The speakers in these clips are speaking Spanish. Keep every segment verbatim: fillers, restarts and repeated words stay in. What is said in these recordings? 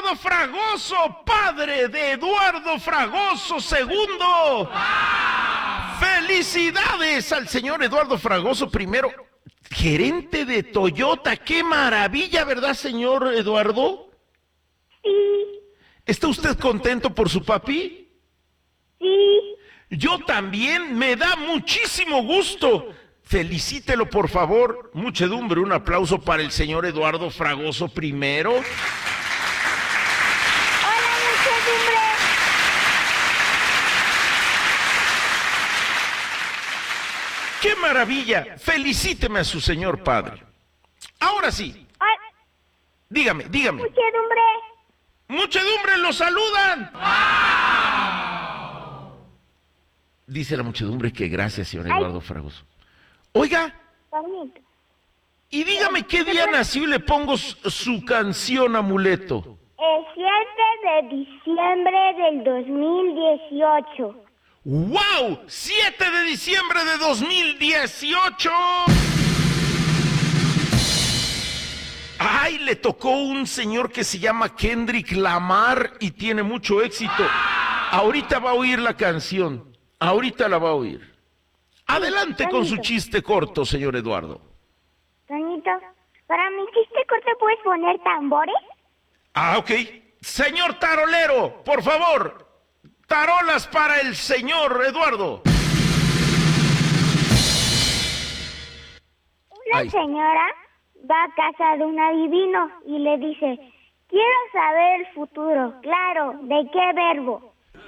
Eduardo Fragoso, padre de Eduardo Fragoso segundo. ¡Felicidades al señor Eduardo Fragoso primero, gerente de Toyota! ¡Qué maravilla!, ¿verdad, señor Eduardo? Sí. ¿Está usted contento por su papi? Sí. Yo también, me da muchísimo gusto. Felicítelo, por favor. Muchedumbre, un aplauso para el señor Eduardo Fragoso primero. Hola, muchedumbre. ¡Qué maravilla! Felicíteme a su señor padre. Ahora sí, Hola, dígame, dígame. muchedumbre. ¡Muchedumbre, lo saludan! Dice la muchedumbre que gracias, señor Eduardo Fragoso. Oiga, Permítame. y dígame qué día nació y le pongo su, su canción Amuleto. El siete de diciembre del dos mil dieciocho. ¡Wow! siete de diciembre de dos mil dieciocho. ¡Ay! Le tocó un señor que se llama Kendrick Lamar y tiene mucho éxito. Ahorita va a oír la canción. Ahorita la va a oír. Adelante con su chiste corto, señor Eduardo. Toñito, para mi chiste corto, ¿puedes poner tambores? Ah, ok. Señor tarolero, por favor, tarolas para el señor Eduardo. Una Ay. señora va a casa de un adivino y le dice: quiero saber el futuro. Claro, ¿de qué verbo?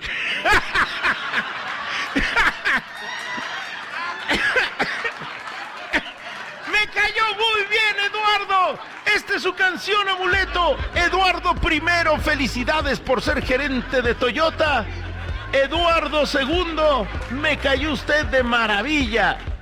¡Me cayó muy bien, Eduardo! Esta es su canción Amuleto. Eduardo primero, felicidades por ser gerente de Toyota. Eduardo segundo, me cayó usted de maravilla.